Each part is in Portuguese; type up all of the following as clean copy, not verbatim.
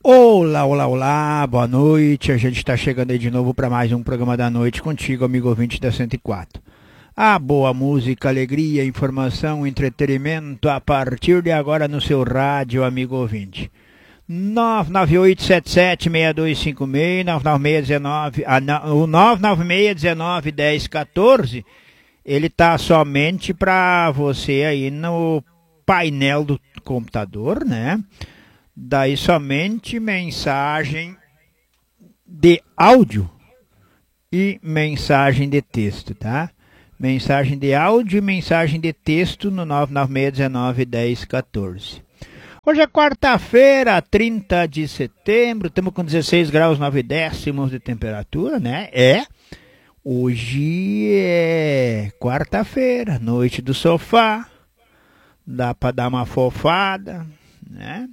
Olá, olá, olá, boa noite. A gente está chegando aí de novo para mais um programa da noite contigo, amigo ouvinte da 104. A boa música, alegria, informação, entretenimento a partir de agora no seu rádio, amigo ouvinte. 998776256, 996191014. Ele tá somente para você aí no painel do computador, né? Daí somente mensagem de áudio e mensagem de texto, tá? Mensagem de áudio e mensagem de texto no 996191014. Hoje é quarta-feira, 30 de setembro, estamos com 16 graus 9 décimos de temperatura, né? Hoje é quarta-feira, noite do sofá, dá para dar uma fofada, né?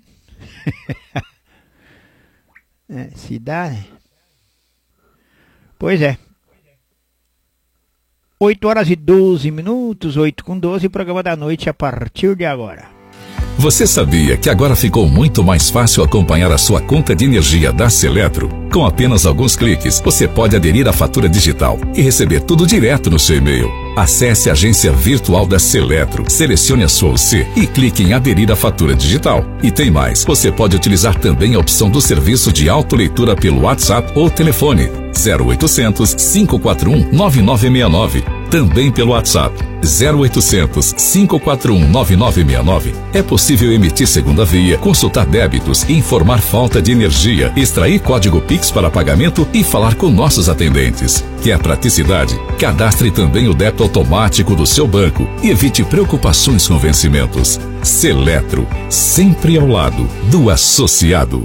Se dá, né? Pois é. 8 horas e 12 minutos, 8 com 12, programa da noite a partir de agora. Você sabia que agora ficou muito mais fácil acompanhar a sua conta de energia da Seletro? Com apenas alguns cliques, você pode aderir à fatura digital e receber tudo direto no seu e-mail. Acesse a agência virtual da Seletro, selecione a sua UC e clique em aderir à fatura digital. E tem mais, você pode utilizar também a opção do serviço de autoleitura pelo WhatsApp ou telefone 0800 541 9969. Também pelo WhatsApp 0800 541 9969. É possível emitir segunda via, consultar débitos, informar falta de energia, extrair código Pix para pagamento e falar com nossos atendentes. Quer praticidade? Cadastre também o débito automático do seu banco e evite preocupações com vencimentos. Seletro, sempre ao lado do associado.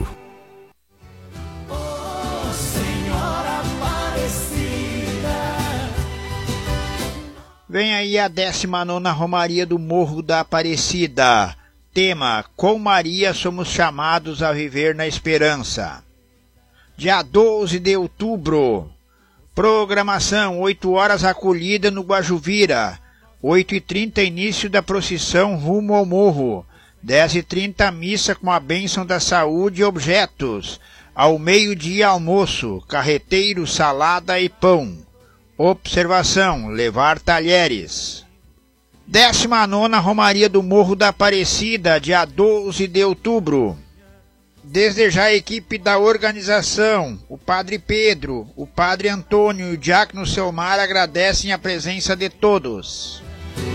Vem aí a 19ª Romaria do Morro da Aparecida. Tema: com Maria somos chamados a viver na esperança. Dia 12 de outubro. Programação: 8 horas acolhida no Guajuvira. 8h30 início da procissão rumo ao morro. 10h30 missa com a bênção da saúde e objetos. Ao meio-dia almoço, carreteiro, salada e pão. Observação: levar talheres. 19ª Romaria do Morro da Aparecida, dia 12 de outubro. Desde já a equipe da organização, o Padre Pedro, o Padre Antônio e o Diácono Selmar agradecem a presença de todos.